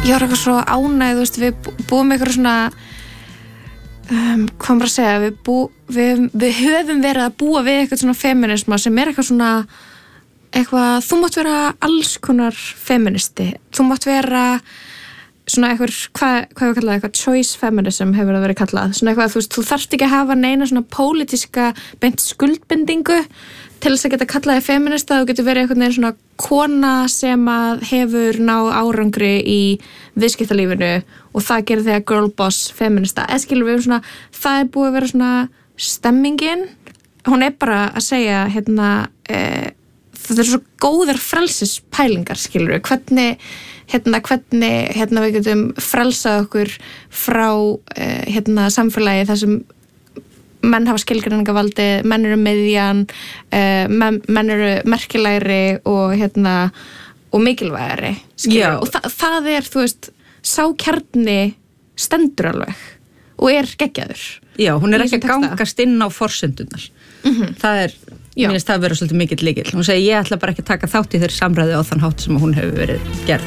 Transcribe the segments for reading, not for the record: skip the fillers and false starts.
ég var eitthvað svo ánægð, þú veist, við búum eitthvað svona hvað maður að segja, við höfum verið að búa við eitthvað svona feminisma sem eitthvað svona eitthvað, þú mátt vera alls konar feministi, þú mátt vera svona eitthvað, hvað við kallaði eitthvað choice feminism hefur það verið kallað, svona eitthvað, þú veist, þú þarft ekki að hafa neina svona pólitíska beint skuldbindingu til þess að geta kallaði feminista, þú getur verið eitthvað neina svona kona sem að hefur náð árangri í viðskiptalífinu og það gerir þig að girl boss feminista, eða skilur við svona, það búið að vera svona stemmingin, hún bara að segja, þetta svo góðar frelsispælingar, skilur við, hvernig við getum frelsað okkur frá samfélagi þar sem menn hafa skilgreiningavaldi, menn eru miðjan, menn eru merkilegri og mikilvægari, skilur við, og það þú veist, sá kjarni stendur alveg og geggjaður. Já, hún ekki að gangast inn á forsendurnar. Það mér finnst það að vera svolítið mikill lykill. Hún segir, ég ætla bara ekki að taka þátt í þeirri samræðu á þann hátt sem hún hefur verið gerð.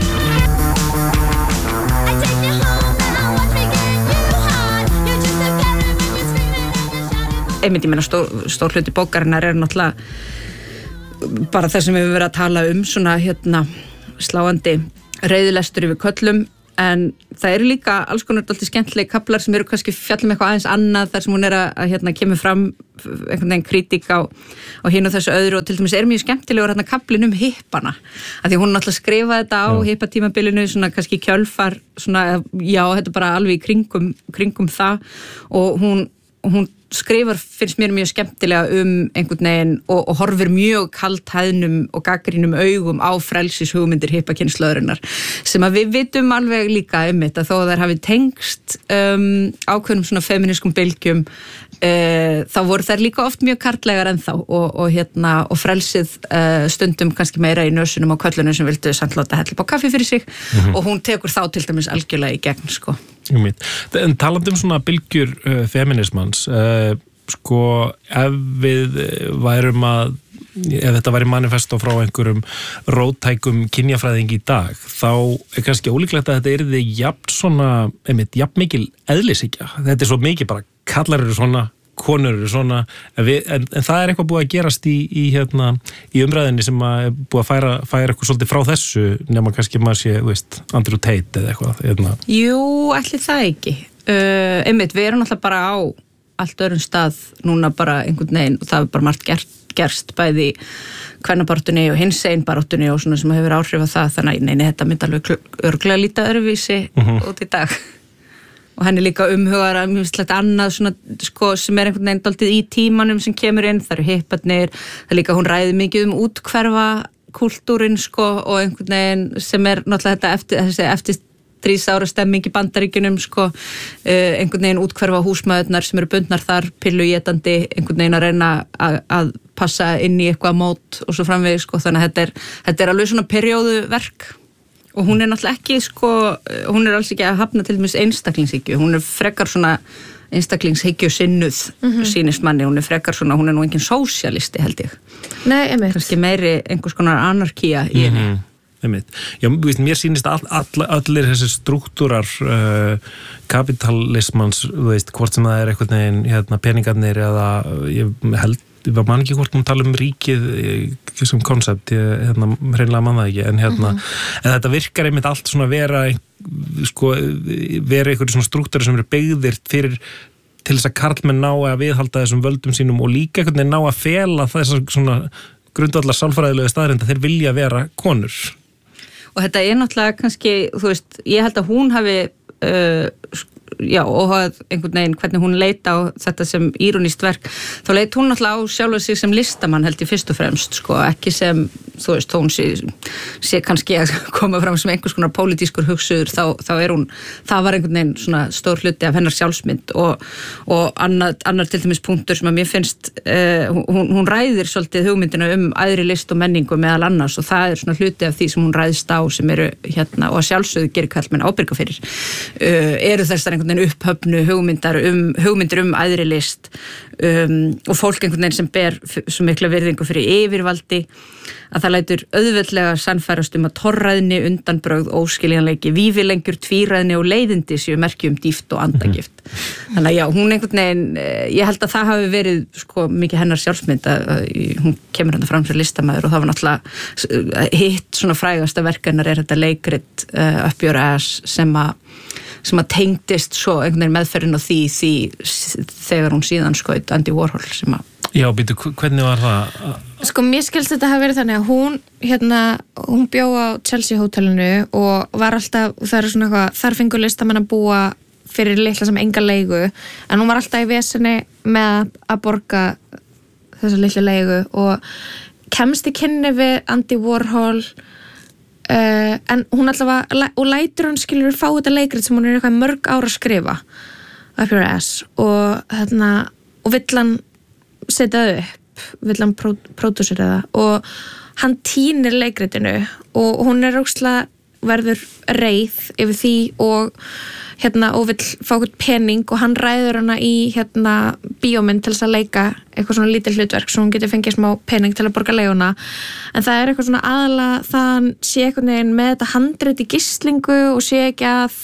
Ég meina, stór hluti bókarinnar náttúrulega bara það sem við verið að tala svona sláandi reiðilestur yfir köllum, en það eru líka alls konar dálítið skemmtilegir kaflar sem eru kannski fjallum eitthvað aðeins annað þar sem hún að kemur fram einhvern veginn kritík á hinu og þessu öðru, og til dæmis mjög skemmtilegur kaplinn hippana, af því hún náttúrulega skrifaði þetta á hippatímabilinu, svona kannski kjölfar, svona, já, þetta bara alveg í kringum það, og hún skrifar, finnst mér mjög skemmtilega einhvern veginn og horfir mjög kaldhæðnum og gaggrínum augum á frelsishugmyndir hippakynslóðurinnar, sem að við vitum alveg líka þetta, þó að þær hafi tengst ákveðnum svona feminískum bylgjum, þá voru þær líka oft mjög karllegar ennþá og frelsið stundum kannski meira í nösunum og köllunum sem vildu samt láta hella upp á kaffi fyrir sig, og hún tekur þá til dæmis algjörlega í gegn, sko. En talandi svona bylgjur feminismans, ef við værum ef þetta væri manifesto frá einhverjum róttækum kynjafræðingi í dag, þá kannski ólíklegt að þetta yrði jafn mikil eðlishyggja. Þetta svo mikið bara, kallar eru svona, konur eru svona, en það eitthvað búið að gerast í umræðinni sem að búið að færa eitthvað svolítið frá þessu, nema kannski maður sé, þú veist, Andrew Tate eða eitthvað. Jú, ætli það ekki. Við erum alltaf bara á allt öðrum stað núna bara einhvern veginn, og það er bara margt gerst bæði kvennabaráttunni og hinsegin baráttunni og svona sem hefur áhrif á það, þannig að þetta myndi alveg örugglega líta öðruvísi út í dag. Og henni líka umhugar að mjög slett annað svona, sem einhvern veginn dálítið í tímanum sem kemur inn, það eru hipparnir, það líka hún ræði mikið útkverfa kúltúrin, og einhvern veginn sem náttúrulega þetta eftir stríðsára stemming í Bandaríkjunum, einhvern veginn útkverfa húsmæðurnar sem eru bundnar þar, pilluétandi, einhvern veginn að reyna að passa inn í eitthvað mót og svo framvegis, þannig að þetta alveg svona perióduverk. Og hún náttúrulega ekki, hún alls ekki að hafna til dæmis einstaklingshyggju, hún frekar svona einstaklingshyggju sinnuð, sýnist manni, hún frekar svona, hún nú engin sósíalisti, held ég. Nei, kannski meiri einhvers konar anarkía í henni. Já, mér sýnist allir þessi struktúrar kapitalismans, þú veist, hvort sem það einhvern veginn peningarnir eða ég man ekki hvort tala ríkið sem koncept, hreinlega man það ekki, en þetta virkar einmitt allt svona vera einhverjum svona struktúrar sem eru beygðir til þess að karlmenn ná að viðhalda þessum völdum sínum og líka einhvern veginn ná að fela þessar svona grundvallar sálfræðilegu staðreind að þeir vilja vera konur. Og þetta náttúrulega kannski, þú veist, ég held að hún hafi og einhvern veginn hvernig hún leit á þetta sem írónískt verk, þá leit hún náttúrulega á sjálfa sig sem listamann, held ég fyrst og fremst, ekki sem, þú veist, hún sé kannski að koma fram sem einhvers konar pólitískur hugsuður, þá hún, það var einhvern veginn svona stór hluti af hennar sjálfsmynd og annar til dæmis punktur sem að mér finnst, hún ræðir svolítið hugmyndina æðri list og menningu meðal annars, og það svona hluti af því sem hún ræðist á sem eru og að sjálfsögðu gerir karlmenn ábyrga fyrir, eru þessar einhvern veginn upphöfnu hugmyndir æðri list og fólk einhvern veginn sem ber svo mikla virðingu fyrir yfirvaldi að það lætur auðveldlega sannfærast að torræðni, undanbrögð, óskiljanleiki, vífilengjur, tvíræðni og leiðindi séu merki dýft og andagift. Þannig að já, hún einhvern veginn, ég held að það hafi verið sko mikið hennar sjálfsmynd að hún kemur fram sem listamaður og það var náttúrulega hitt svona frægasta verk hennar þetta leikrit Up Your Ass sem að tengdist svo einhvern veginn meðferðin á því þegar hún síðan skaut Andy Warhol sem að... Já, býtu, hvernig var það? Sko, mér skilst þetta hafi verið þannig að hún bjó á Chelsea hótelinu og var alltaf, það er svona eitthvað, þar fengur listamenn að búa fyrir litla sem enga leigu, en hún var alltaf í vesenni með að borga þessa litla leigu og kemst í kynni við Andy Warhol en hún allavega og lætur hann skilur fá þetta leikrit sem hún eitthvað mörg ára að skrifa Up Your Ass og vill hann setja upp, vill hann pródúsera það og hann tínir leikritinu og hún ógeðslega verður reið yfir því og vill fá eitthvað pening og hann ræður hana í bíómynd til þess að leika eitthvað svona lítið hlutverk svo hún getur fengið smá pening til að borga leiguna en það er eitthvað svona aðalega það hann sé eitthvað neginn með þetta handrit í gislingu og sé ekki að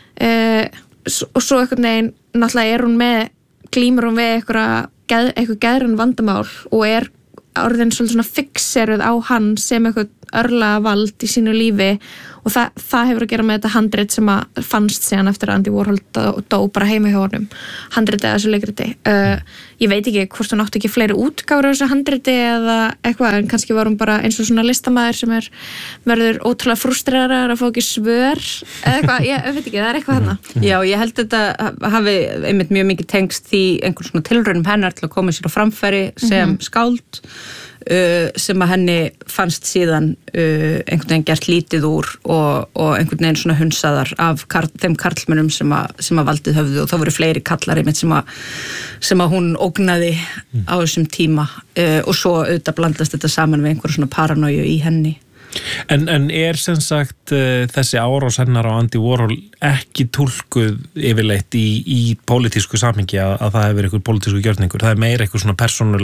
og svo eitthvað neginn náttúrulega glímur hún við eitthvað geðrann vandamál og er orðin svolítið svona fixeruð á hann sem eitthvað örlagavald í sínu lífi og það hefur að gera með þetta handrit sem að fannst síðan eftir að Andy Warhol dó bara heima hjá honum handritið að þessu leikriti ég veit ekki hvort hún átti ekki fleiri útgáfur á þessu handriti eða eitthvað en kannski var hún bara eins og svona listamaður sem verður ótrúlega frústreraður að fá ekki svör eða eitthvað, ég veit ekki, það er eitthvað þarna Já, ég held þetta hafi einmitt mjög mikið tengst því einhvern svona tilraunum hennar til að koma sér á framfæri sem skáld sem að henni fannst síðan einhvern veginn gert lítið úr og einhvern veginn svona hunsaðar af þeim karlmönnum sem að valdið höfðu og þá voru fleiri kallar einmitt sem að hún ógnaði á þessum tíma og svo auðvitað blandast þetta saman við einhverjum svona paranóju í henni. En er sem sagt þessi árás hennar á Andy Warhol ekki túlkuð yfirleitt í pólitísku samhengi að það hefur verið eitthvað pólitísku gjörningur, það er meira eitthvað svona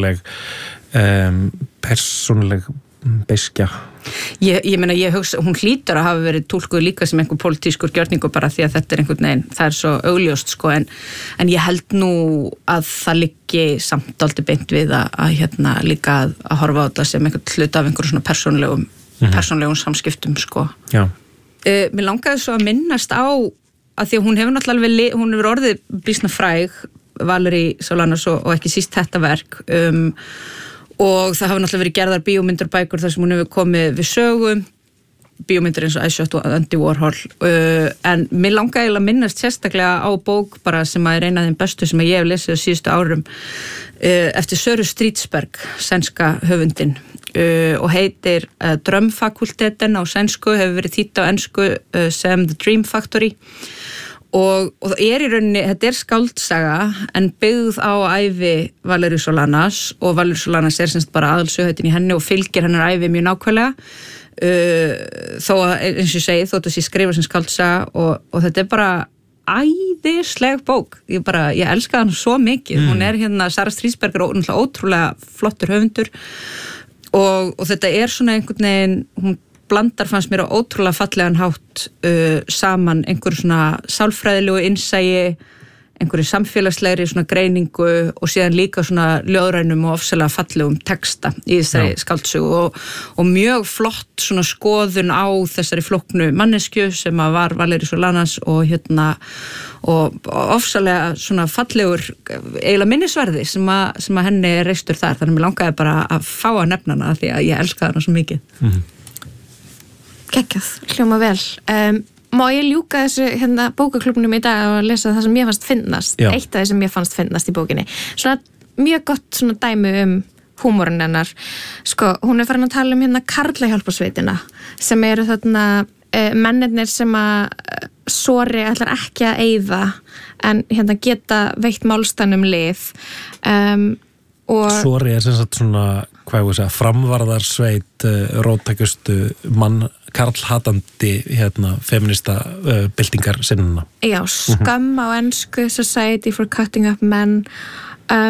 persónuleg beiskja? Ég meina, ég hugsa, hún hlýtur að hafa verið túlkuð líka sem einhver pólitískur gjörningur bara því að þetta er einhvern veginn, það er svo augljóst sko, en ég held nú að það liggi samt dálítið beint við að líka að horfa á þetta sem einhvern hlut af einhverjum svona persónulegum samskiptum sko. Já. Mér langaði svo að minnast á að því að hún hefur náttúrulega hún hefur orðið býsna fræg Valerie Solanas og ekki síst þetta verk og það hafa náttúrulega verið gerðar bíómyndur bækur þar sem hún hefur komið við sögu bíómyndur eins og I Shot og Andy Warhol en mér langaði að minnast sérstaklega á bók bara sem að er eina af þeim bestu sem ég hef lesið á síðustu árum eftir Söru Stridsberg, sænska höfundin og heitir Drömfakulteten á sænsku, hefur verið þýtt á ensku sem The Dream Factory og það er í rauninni, þetta er skáldsaga en byggð á ævi Valerie Solanas og Valerie Solanas er semst bara aðalsöguhettin í henni og fylgir hennar ævi mjög nákvæmlega þó að, eins og ég segi, þó að það sé skrifa sem skáldsaga og þetta er bara æðisleg bók, ég elska hann svo mikið, hún er Sara Stridsberg er ótrúlega flottur höfundur og þetta er svona einhvern veginn, hún blandar fannst mér á ótrúlega fallegan hátt saman einhverju svona sálfræðilegu innsæi, einhverju samfélagslegri svona greiningu og síðan líka svona ljóðrænum og ofsalega fallegum texta í þessari skáldsögu og mjög flott svona skoðun á þessari flóknu manneskju sem að var Valerie Solanas og og ofsalega svona fallegur eiginlega minnisverði sem að henni er reistur þar, þannig að mér langaði bara að fá að nefna hana því að ég elska hana svo mikið. Geggjað, hljóma vel. Má ég ljúka þessu bókaklubnum í dag og lesa það sem ég fannst finnast? Já. Eitt af það sem ég fannst finnast í bókinni. Svona mjög gott svona dæmi húmórinn hennar. Sko, hún er farin að tala karlahjálparsveitina sem eru þarna mennirnir sem að Sori ætlar ekki að eyða en geta veitt málstannum lið Sori er sem sagt svona framvarðarsveit róttækustu karlhatandi feminista byltingar sinnuna. Já, skömm á ensku, Society for Cutting Up Men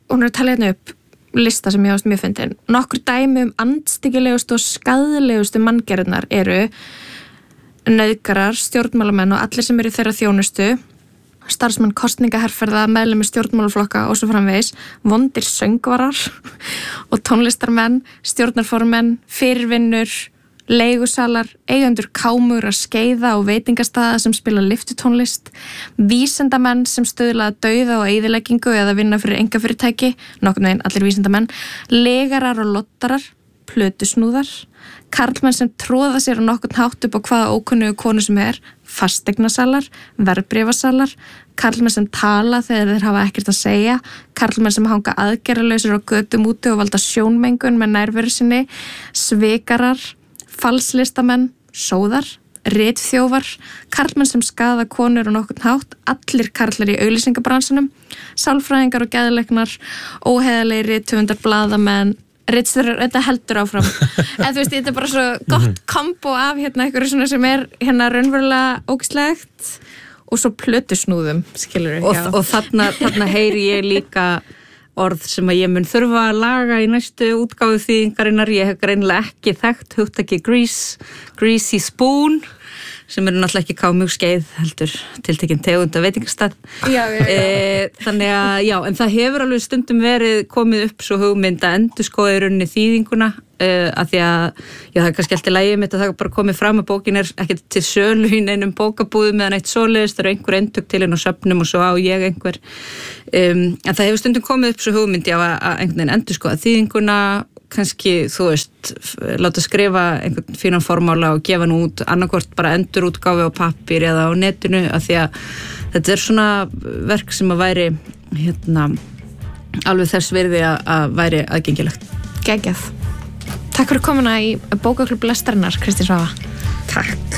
hún er að tala hérna upp lista sem ég ást mjög fyndin. Nokkur dæmi andstyggilegustu og skaðlegustu manngerðnar eru nauðgarar, stjórnmálamenn og allir sem eru þeirra þjónustu, starfsmenn kosningaherferða, meðlimi stjórnmálaflokka og svo framvegis, vondir söngvarar og tónlistarmenn, stjórnarformenn, fyrirvinnur, leigusalar, eigendur kámur að skeiða og veitingastaða sem spila lyftutónlist, vísindamenn sem stuðla að dauða og eyðileggingu eða vinna fyrir einkafyrirtæki, nokkurn veginn allir vísindamenn, legarar og lottarar, plötusnúðar, karlmenn sem tróða sér á nokkurn hátt upp á hvaða ókunnugu konu sem fasteignasalar, verðbréfasalar, karlmenn sem tala þegar þeir hafa ekkert að segja, karlmenn sem hanga aðgerðalausir á götum úti og valda sjónmengun með nærveru sinni, svikarar, falslistamenn, sóðar, ritþjófar, karlmenn sem skaða konur og nokkurn hátt, allir karlar í auglýsingabransanum, sálfræðingar og geðlæknar, óheiðarlegir rithöfundar, blaðamenn, ritstjórar, þetta heldur áfram. En þú veist, þetta er bara svo gott kombo af einhverju svona sem raunverulega ógeðslegt og svo plötusnúðum, skilur við. Og þarna heyri ég líka orð sem að ég mun þurfa að laga í næstu útgáfu þýðingarinnar. Ég hef greinilega ekki þekkt hugtakið greasy spoon, sem eru náttúrulega ekki mjög skeið heldur tiltekinn tegund af veitingastað. Já. Þannig að, já, en það hefur alveg stundum verið komið upp svo hugmynd að endurskoða í rauninni þýðinguna, að því að, já, það er kannski alltaf lægið mitt að það bara komið fram að bókin er ekki til sölu í neinum bókabúðum eða neitt svoleiðis, það eru einhver endurk til henn á söfnum og svo á ég einhver. En það hefur stundum komið upp svo hugmynd að einhvern veginn endurskoða þýðinguna, kannski, þú veist, láta skrifa einhvern fínan formála og gefa nú út annarkvort bara endurútgáfi á pappír eða á netinu, af því að þetta er svona verk sem að væri alveg þess virði að væri aðgengilegt. Geggjað. Takk fyrir komuna í Bókaklúbb Lestarinnar, Kristín Svava. Takk.